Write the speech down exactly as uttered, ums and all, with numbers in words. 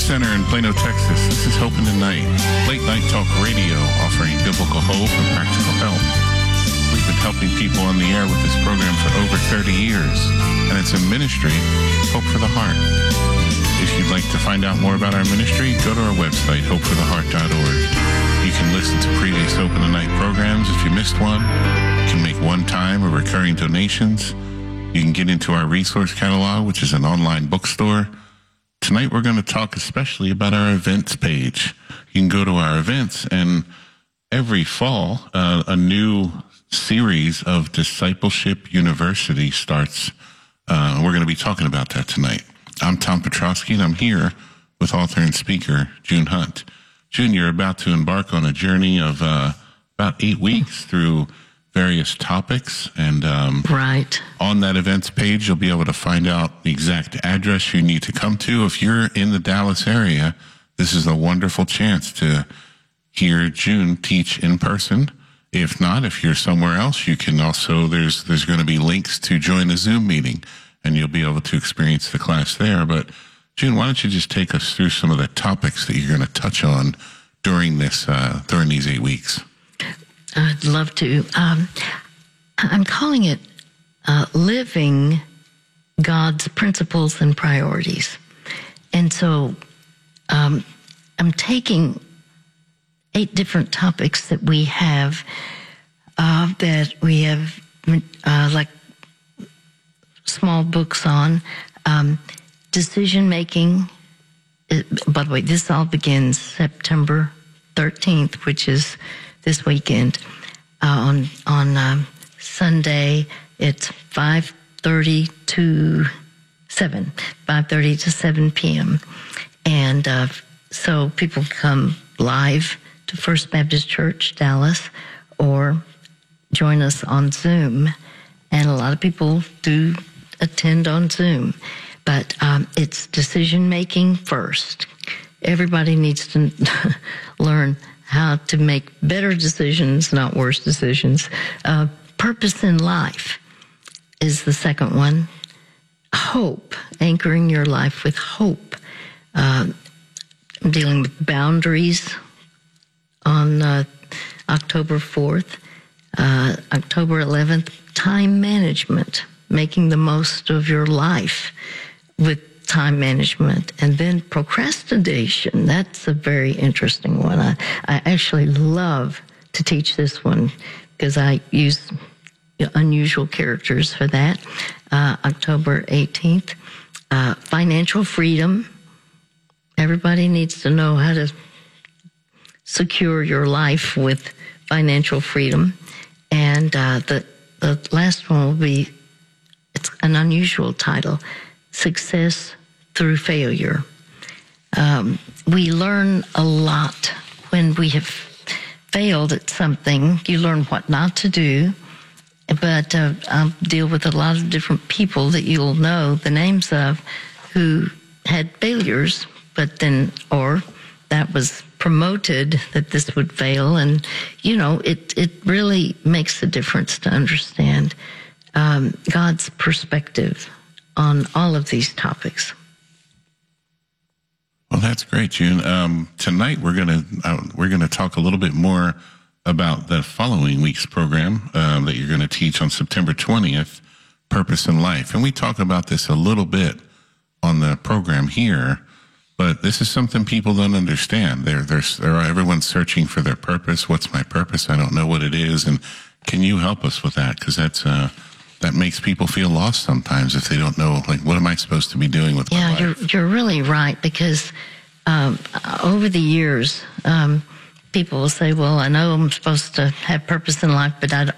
Center in Plano, Texas. This is Hope in the Night, late night talk radio offering biblical hope and practical help. We've been helping people on the air with this program for over thirty years, and it's a ministry, Hope for the Heart. If you'd like to find out more about our ministry, go to our website, hope for the heart dot org. You can listen to previous Hope in the Night programs if you missed one. You can make one-time or recurring donations. You can get into our resource catalog, which is an online bookstore. Tonight, we're going to talk especially about our events page. You can go to our events, and every fall, uh, a new series of Discipleship University starts. Uh, we're going to be talking about that tonight. I'm Tom Petrosky, and I'm here with author and speaker June Hunt. June, you're about to embark on a journey of uh, about eight weeks through various topics, and um, right on that events page, you'll be able to find out the exact address you need to come to. If you're in the Dallas area, this is a wonderful chance to hear June teach in person. If not, if you're somewhere else, you can also, there's there's going to be links to join a Zoom meeting, and you'll be able to experience the class there. But June, why don't you just take us through some of the topics that you're going to touch on during this uh, during these eight weeks? I'd love to. Um, I'm calling it uh, Living God's Principles and Priorities. And so um, I'm taking eight different topics that we have, uh, that we have uh, like small books on. Um, decision making. It, by the way, this all begins September thirteenth, which is this weekend. Uh, on on um, Sunday, it's five thirty to seven, five thirty to seven p.m. And uh, so people come live to First Baptist Church, Dallas, or join us on Zoom. And a lot of people do attend on Zoom. But um, it's decision-making first. Everybody needs to learn how to make better decisions, not worse decisions. Uh, purpose in life is the second one. Hope, anchoring your life with hope. Uh, I'm dealing with boundaries on uh, October fourth. Uh, October eleventh, time management, making the most of your life with time management. And then procrastination, that's a very interesting one. I, I actually love to teach this one because I use unusual characters for that. Uh, October eighteenth, uh, financial freedom. Everybody needs to know how to secure your life with financial freedom. And uh, the, the last one will be, it's an unusual title, Success Through Failure. Um, we learn a lot when we have failed at something. You learn what not to do. But uh, I'll deal with a lot of different people that you'll know the names of who had failures, but then, or that was promoted that this would fail. And, you know, it, it really makes a difference to understand um, God's perspective on all of these topics. Well, that's great, June. Um, tonight we're gonna uh, we're gonna talk a little bit more about the following week's program um, that you're going to teach on September twentieth, Purpose in Life, and we talk about this a little bit on the program here. But this is something people don't understand. They're they're, they're everyone's searching for their purpose. What's my purpose? I don't know what it is. And can you help us with that? Because that's uh, that makes people feel lost sometimes if they don't know, like, what am I supposed to be doing with yeah, my life? Yeah, you're, you're really right, because um, over the years, um, people will say, well, I know I'm supposed to have purpose in life, but I,